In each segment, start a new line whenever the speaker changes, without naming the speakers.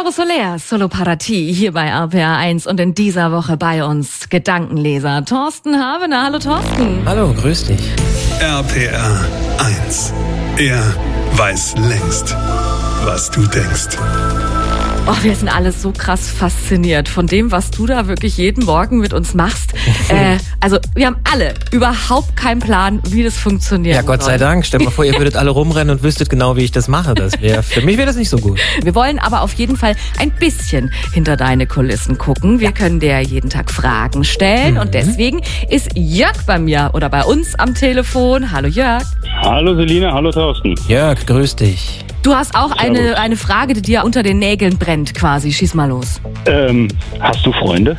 Laura Soler, Solo Parati, hier bei RPR 1 und in dieser Woche bei uns Gedankenleser Thorsten Havener. Hallo Thorsten.
Hallo, grüß dich.
RPR 1. Er weiß längst, was du denkst.
Oh, wir sind alle so krass fasziniert von dem, was du da wirklich jeden Morgen mit uns machst. Also wir haben alle überhaupt keinen Plan, wie das funktioniert.
Ja, Gott sei Dank. Stell mal vor, ihr würdet alle rumrennen und wüsstet genau, wie ich das mache. Für mich wäre das nicht so gut.
Wir wollen aber auf jeden Fall ein bisschen hinter deine Kulissen gucken. Wir können dir jeden Tag Fragen stellen und deswegen ist Jörg bei mir oder bei uns am Telefon. Hallo Jörg.
Hallo Selina, hallo Thorsten.
Jörg, grüß dich.
Du hast auch eine Frage, die dir unter den Nägeln brennt quasi. Schieß mal los.
Hast du Freunde?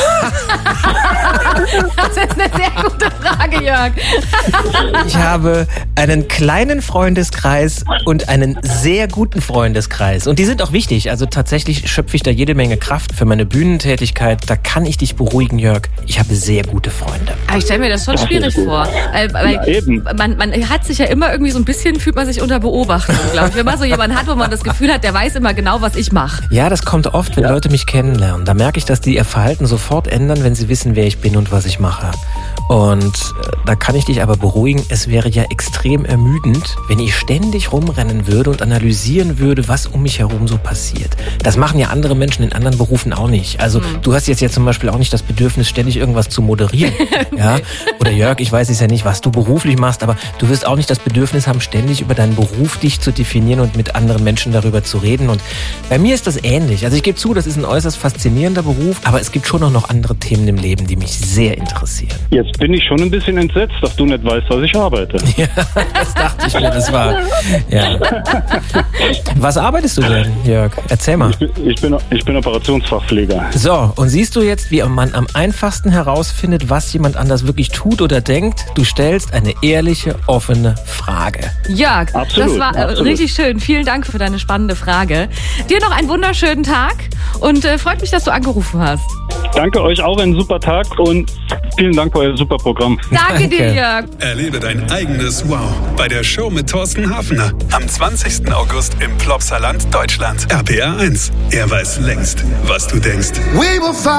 Das ist eine sehr gute Frage, Jörg.
Ich habe einen kleinen Freundeskreis und einen sehr guten Freundeskreis. Und die sind auch wichtig. Also tatsächlich schöpfe ich da jede Menge Kraft für meine Bühnentätigkeit. Da kann ich dich beruhigen, Jörg. Ich habe sehr gute Freunde.
Aber ich stelle mir das schon schwierig vor. Weil man hat sich ja immer irgendwie so ein bisschen, fühlt man sich unter Beobachtung, glaube ich. Wenn man so jemanden hat, wo man das Gefühl hat, der weiß immer genau, was ich mache.
Ja, das kommt oft, wenn Leute mich kennenlernen. Da merke ich, dass die ihr Verhalten sofort ändern, wenn sie wissen, wer ich bin und was ich mache. Und da kann ich dich aber beruhigen, es wäre ja extrem ermüdend, wenn ich ständig rumrennen würde und analysieren würde, was um mich herum so passiert. Das machen ja andere Menschen in anderen Berufen auch nicht. Also du hast jetzt ja zum Beispiel auch nicht das Bedürfnis, ständig irgendwas zu moderieren. Ja? Oder Jörg, ich weiß es ja nicht, was du beruflich machst, aber du wirst auch nicht das Bedürfnis haben, ständig über deinen Beruf dich zu definieren und mit anderen Menschen darüber zu reden. Und bei mir ist das ähnlich. Also ich gebe zu, das ist ein äußerst faszinierender Beruf, aber es gibt schon auch noch andere Themen im Leben, die mich sehr interessieren.
Jetzt bin ich schon ein bisschen entsetzt, dass du nicht weißt, was ich arbeite.
Ja, das dachte ich mir, das war... Ja. Was arbeitest du denn, Jörg? Erzähl mal.
Ich bin Operationsfachpfleger.
So, und siehst du jetzt, wie man am einfachsten herausfindet, was jemand anders wirklich tut oder denkt? Du stellst eine ehrliche, offene Frage.
Jörg,
Absolut,
das war
absolut.
richtig schön. Vielen Dank für deine spannende Frage. Dir noch einen wunderschönen Tag und freut mich, dass du angerufen hast.
Danke euch auch, einen super Tag und vielen Dank für euer super Programm.
Danke dir, Jörg.
Erlebe dein eigenes Wow bei der Show mit Thorsten Havener am 20. August im Plopsaland, Deutschland. RPR 1. Er weiß längst, was du denkst.